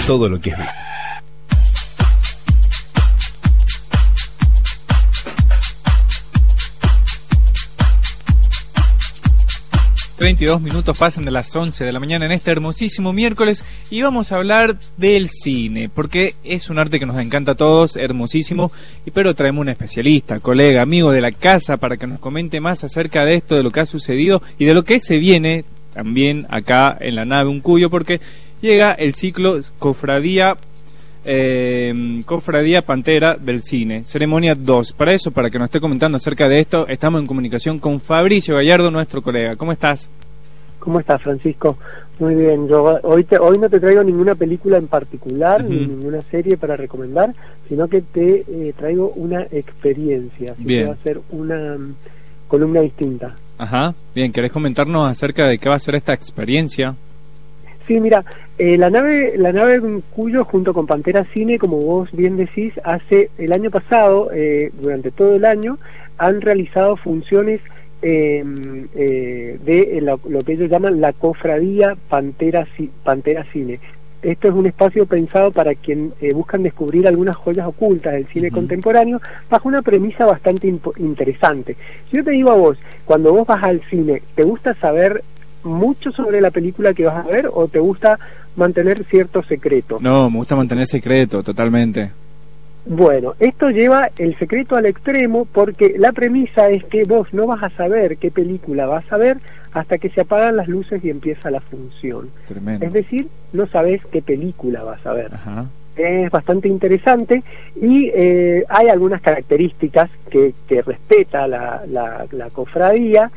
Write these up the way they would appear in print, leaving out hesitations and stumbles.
todo lo que es vida. 22 minutos pasan de las 11 de la mañana en este hermosísimo miércoles y vamos a hablar del cine, porque es un arte que nos encanta a todos, hermosísimo, pero traemos un especialista, colega, amigo de la casa para que nos comente más acerca de esto, de lo que ha sucedido y de lo que se viene también acá en la nave Un Cuyo, porque llega el ciclo Cofradía Pantera del Cine, ceremonia 2. Para eso, para que nos esté comentando acerca de esto, estamos en comunicación con Fabricio Gallardo, nuestro colega. ¿Cómo estás? ¿Cómo estás, Francisco? Muy bien. Yo hoy no te traigo ninguna película en particular, ni ninguna serie para recomendar, sino que te traigo una experiencia. Así que va a ser una columna distinta. Ajá, bien. ¿Querés comentarnos acerca de qué va a ser esta experiencia? Sí, mira, la nave Un Cuyo junto con Pantera Cine, como vos bien decís, hace el año pasado, durante todo el año, han realizado funciones de lo que ellos llaman la Cofradía Pantera Cine. Esto es un espacio pensado para quien buscan descubrir algunas joyas ocultas del cine contemporáneo, bajo una premisa bastante interesante. Si yo te digo a vos, cuando vos vas al cine, ¿te gusta saber mucho sobre la película que vas a ver o te gusta mantener cierto secreto? No, me gusta mantener secreto, totalmente. Bueno, esto lleva el secreto al extremo porque la premisa es que vos no vas a saber qué película vas a ver hasta que se apagan las luces y empieza la función. Tremendo. Es decir, no sabés qué película vas a ver. Ajá. Es bastante interesante y hay algunas características que respeta la cofradía,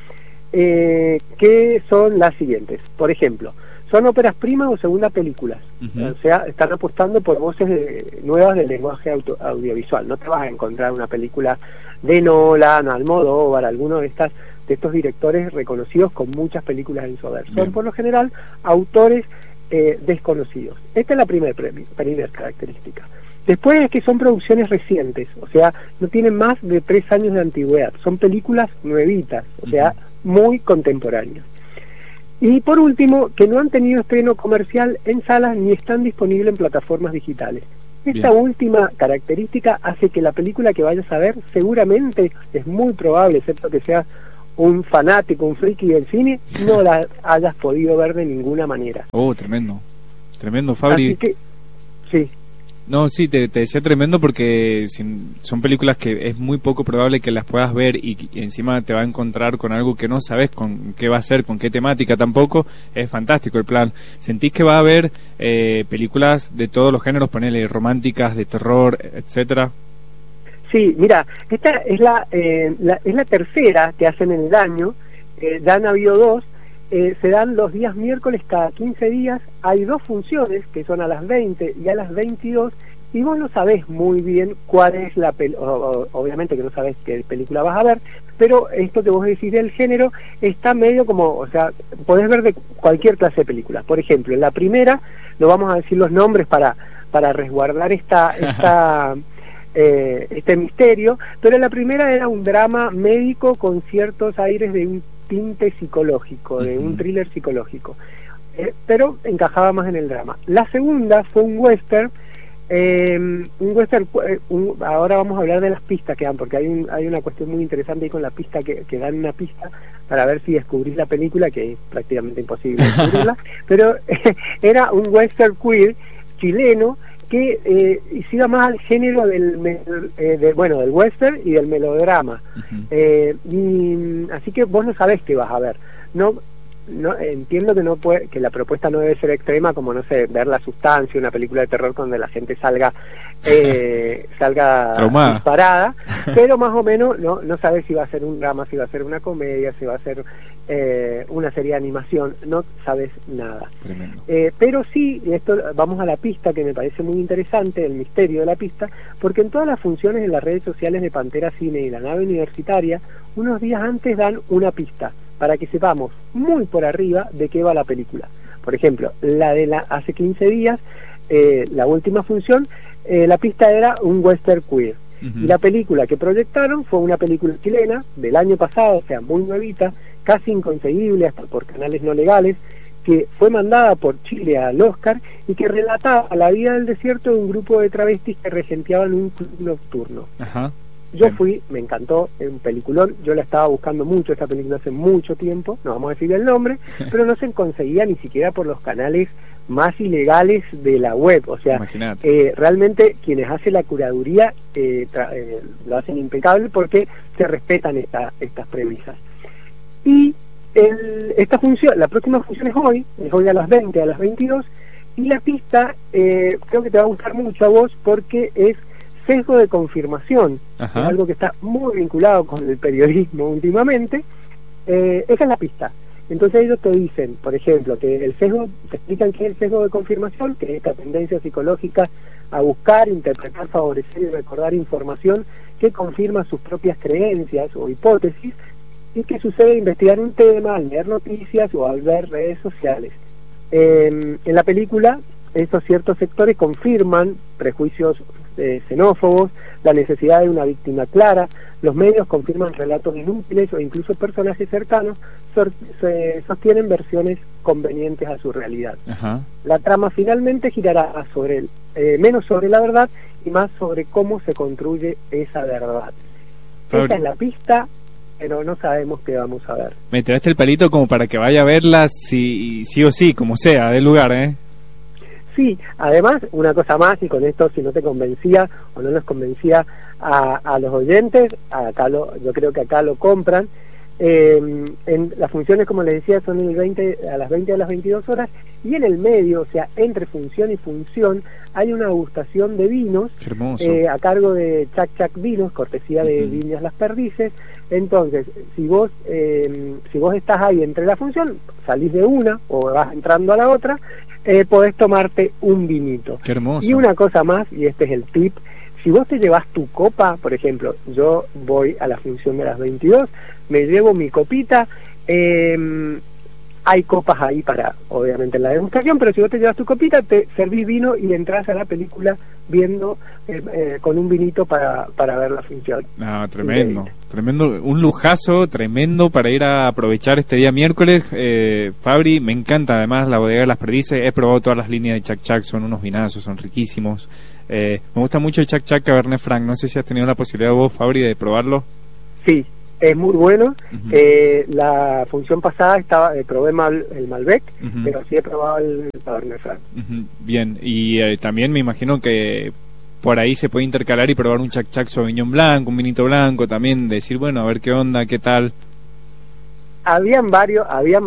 que son las siguientes. Por ejemplo, son óperas primas o segunda películas. O sea, están apostando por voces nuevas del lenguaje audiovisual. No te vas a encontrar una película de Nolan, Almodóvar, alguno de estos directores reconocidos con muchas películas en su haber. Son por lo general autores desconocidos. Esta es la primera característica. Después es que son producciones recientes, o sea, no tienen más de 3 años de antigüedad. Son películas nuevitas, o sea, muy contemporáneos. Y por último, que no han tenido estreno comercial en salas ni están disponibles en plataformas digitales. Esta última característica hace que la película que vayas a ver, seguramente, es muy probable, excepto que seas un fanático, un friki del cine, no la hayas podido ver de ninguna manera. Oh, tremendo. Tremendo, Fabri. Así que, sí. No, sí, te decía tremendo porque son películas que es muy poco probable que las puedas ver y encima te va a encontrar con algo que no sabes con qué va a ser, con qué temática tampoco. Es fantástico el plan. ¿Sentís que va a haber películas de todos los géneros, ponele románticas, de terror, etcétera? Sí, mira, esta es la tercera que hacen en el año. Ya han habido 2. Se dan los días miércoles cada 15 días, hay 2 funciones que son a las 20 y a las 22 y vos no sabés muy bien cuál es la obviamente que no sabés qué película vas a ver, pero esto que vos decís del género está medio como, o sea, podés ver de cualquier clase de películas. Por ejemplo, en la primera, no vamos a decir los nombres para resguardar este misterio, pero la primera era un drama médico con ciertos aires de un tinte psicológico, de un thriller psicológico, pero encajaba más en el drama. La segunda fue un western, ahora vamos a hablar de las pistas que dan, porque hay una cuestión muy interesante ahí con la pista que dan una pista para ver si descubrís la película, que es prácticamente imposible descubrirla, pero era un western queer chileno que iba más al género del western y del melodrama. Así que vos no sabés qué vas a ver. No entiendo que la propuesta no debe ser extrema, como, no sé, ver La Sustancia, una película de terror donde la gente salga disparada, pero más o menos no sabes si va a ser un drama, si va a ser una comedia, si va a ser una serie de animación, no sabes nada. Pero sí, esto vamos a la pista, que me parece muy interesante, el misterio de la pista, porque en todas las funciones en las redes sociales de Pantera Cine y la nave universitaria, unos días antes dan una pista para que sepamos muy por arriba de qué va la película. Por ejemplo, hace 15 días, la última función, la pista era un western queer. Y la película que proyectaron fue una película chilena del año pasado, o sea, muy nuevita, casi inconseguible hasta por canales no legales, que fue mandada por Chile al Oscar y que relataba la vida del desierto de un grupo de travestis que regenteaban un club nocturno. Ajá. Yo fui, me encantó, es un peliculón, yo la estaba buscando mucho, esta película hace mucho tiempo, no vamos a decir el nombre, pero no se conseguía ni siquiera por los canales más ilegales de la web, o sea, realmente quienes hacen la curaduría lo hacen impecable porque se respetan estas premisas. Y esta función, la próxima función es hoy a las 20, a las 22, y la pista creo que te va a gustar mucho a vos porque es sesgo de confirmación, es algo que está muy vinculado con el periodismo últimamente. Esa es la pista. Entonces ellos te dicen, por ejemplo, que el sesgo, te explican qué es el sesgo de confirmación, que es esta tendencia psicológica a buscar, interpretar, favorecer y recordar información que confirma sus propias creencias o hipótesis, y que sucede investigar un tema, al leer noticias o al ver redes sociales. En la película, estos ciertos sectores confirman prejuicios xenófobos, la necesidad de una víctima clara, los medios confirman relatos inútiles o incluso personajes cercanos sostienen versiones convenientes a su realidad. La trama finalmente girará menos sobre la verdad y más sobre cómo se construye esa verdad. Esa es la pista, pero no sabemos qué vamos a ver. Me tiraste el palito como para que vaya a verla sí o sí, como sea, del lugar, ¿eh? Sí, además, una cosa más, y con esto si no te convencía o no les convencía a los oyentes, yo creo que acá lo compran. En las funciones, como les decía, son a las 20 a las 22 horas, y en el medio, o sea, entre función y función, hay una degustación de vinos a cargo de Chac Chac Vinos, cortesía de Viñas Las Perdices. Entonces, si vos estás ahí entre la función, salís de una o vas entrando a la otra, podés tomarte un vinito. Qué hermoso. Y una cosa más, y este es el tip: si vos te llevas tu copa, por ejemplo, yo voy a la función de las 22, me llevo mi copita, hay copas ahí para, obviamente, en la degustación, pero si vos te llevas tu copita, te servís vino y entras a la película viendo con un vinito para ver la función. No, tremendo, un lujazo tremendo para ir a aprovechar este día miércoles. Fabri, me encanta además la bodega de Las Perdices, he probado todas las líneas de Chac Chac, son unos vinazos, son riquísimos. Me gusta mucho el Chac Chac Cabernet Franc, no sé si has tenido la posibilidad vos, Fabri, de probarlo. Sí, es muy bueno. La función pasada probé el Malbec, pero sí he probado el Cabernet Franc. Bien, y también me imagino que por ahí se puede intercalar y probar un Chac Chac Sauvignon Blanc, un vinito blanco también, decir, bueno, a ver qué onda, qué tal. Habían varios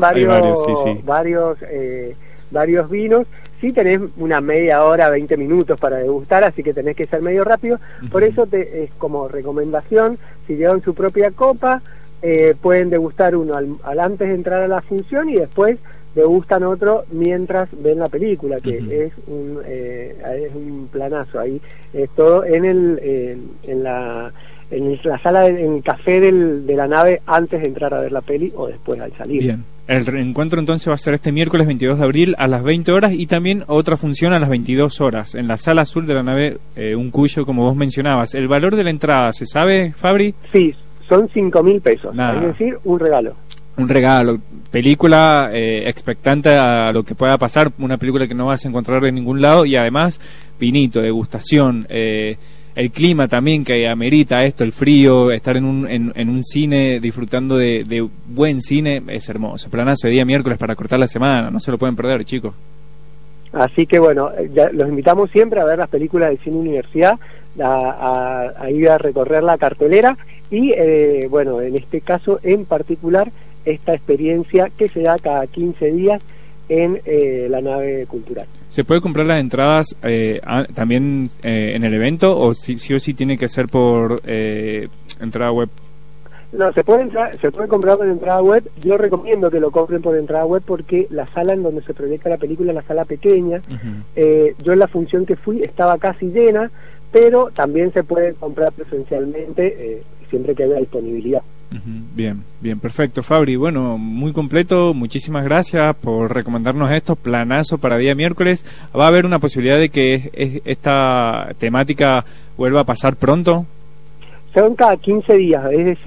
vinos. Sí, tenés una media hora, 20 minutos para degustar, así que tenés que ser medio rápido. Por eso es como recomendación, si llevan su propia copa, pueden degustar uno al antes de entrar a la función y después degustan otro mientras ven la película, que es un planazo. Ahí todo en la sala, en el café de la nave, antes de entrar a ver la peli o después al salir. Bien. El reencuentro entonces va a ser este miércoles 22 de abril a las 20 horas y también otra función a las 22 horas en la sala azul de la nave Un Cuyo, como vos mencionabas. ¿El valor de la entrada se sabe, Fabri? Sí, son 5.000 pesos. Es decir, un regalo. Un regalo. Película expectante a lo que pueda pasar, una película que no vas a encontrar en ningún lado, y además vinito, degustación, el clima también que amerita esto, el frío, estar en un cine disfrutando de buen cine, es hermoso. Planazo de día miércoles para cortar la semana, no se lo pueden perder, chicos. Así que bueno, los invitamos siempre a ver las películas de Cine Universidad, a ir a recorrer la cartelera y bueno, en este caso en particular, esta experiencia que se da cada 15 días en la nave cultural. ¿Se puede comprar las entradas también en el evento o sí o sí tiene que ser por entrada web? No, se puede comprar por entrada web. Yo recomiendo que lo compren por entrada web porque la sala en donde se proyecta la película es la sala pequeña. Yo en la función que fui estaba casi llena, pero también se puede comprar presencialmente siempre que haya disponibilidad. Bien, perfecto, Fabri. Bueno, muy completo, muchísimas gracias por recomendarnos esto, planazo para día miércoles. ¿Va a haber una posibilidad de que esta temática vuelva a pasar pronto? Son cada 15 días, es decir,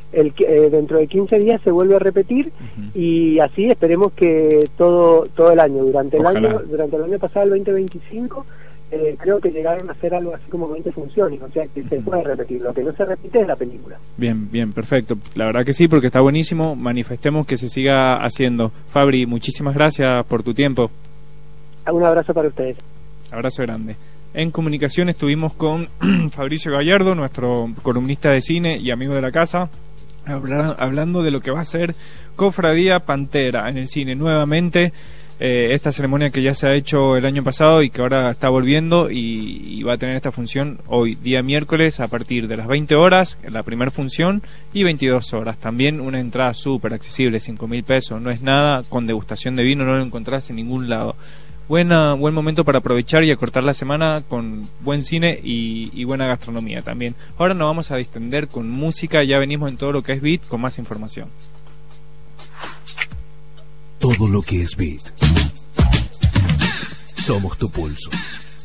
dentro de 15 días se vuelve a repetir, y así esperemos que todo el año, durante el año pasado, el 2025, creo que llegaron a hacer algo así como 20 funciones, o sea que se puede repetir. Lo que no se repite es la película. Bien, bien, perfecto. La verdad que sí, porque está buenísimo. Manifestemos que se siga haciendo. Fabri, muchísimas gracias por tu tiempo. Un abrazo para ustedes. Abrazo grande. En comunicación estuvimos con Fabricio Gallardo, nuestro columnista de cine y amigo de la casa, hablando de lo que va a ser Cofradía Pantera en el cine nuevamente. Esta ceremonia que ya se ha hecho el año pasado y que ahora está volviendo, y va a tener esta función hoy, día miércoles, a partir de las 20 horas, la primera función, y 22 horas. También una entrada súper accesible, 5.000 pesos, no es nada, con degustación de vino, no lo encontrás en ningún lado. Buen momento para aprovechar y acortar la semana con buen cine y buena gastronomía también. Ahora nos vamos a distender con música, ya venimos en todo lo que es Beat con más información. Todo lo que es Beat. Somos tu pulso.